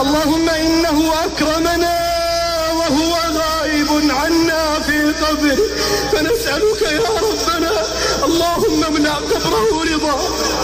اللهم إنه أكرمنا وهو غائب عنا في قبره، فنسألك يا ربنا اللهم املأ قبره رضا،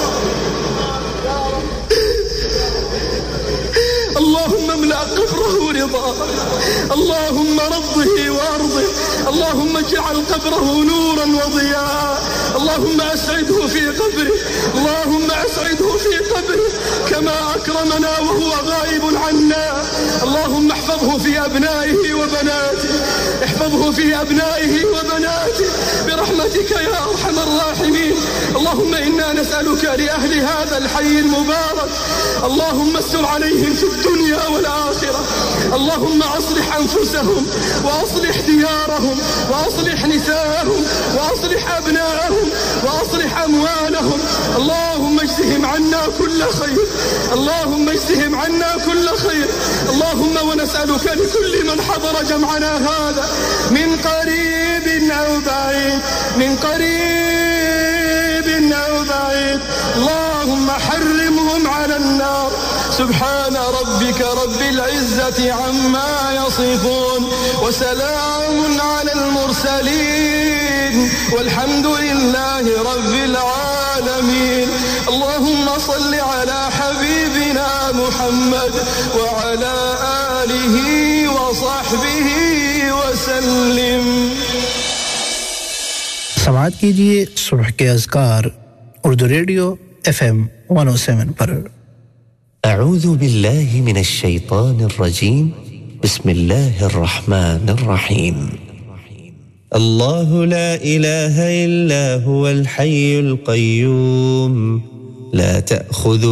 اللهم املأ قبره رضا، اللهم رضه وارضه، اللهم اجعل قبره نورا وضياء، اللهم أسعده في قبره، اللهم أسعده في قبره كما أكرمنا وهو غائب عنا. اللهم احفظه في أبنائه وبناته، احفظه في أبنائه وبناته برحمتك يا أرحم الراحمين. اللهم إنا نسألك لأهل هذا الحي المبارك اللهم استر عليهم في الدنيا والآخرة، اللهم أصلح أنفسهم وأصلح ديارهم وأصلح نساءهم وأصلح أبناءهم وأصلح أموالهم، اللهم اجزهم عنا كل خير، اللهم اجزهم عنا كل خير. اللهم ونسألك لكل من حضر جمعنا هذا من قريب أو بعيد، من قريب أو بعيد، اللهم حرمهم على النار. سبحان ربك رب العزة عما يصفون، وسلام على المرسلين، والحمد لله رب العالمين. اللهم صل على حبيبنا محمد وعلى آله وصحبه وسلم. समाअत कीजिए सुबह के अज़कार उर्दू रेडियो FM 107 पर। أعوذ بالله من الشيطان الرجيم. بسم الله الرحمن الرحيم. الله لا إله إلا هو الحي القيوم لا تأخذ